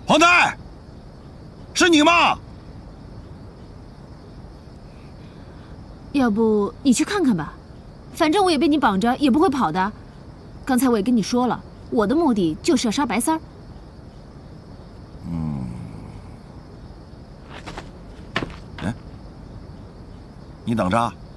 黄太，是你吗？ 要不你去看看吧，反正我也被你绑着，也不会跑的。刚才我也跟你说了，我的目的就是要杀白三儿。 哎，你等着。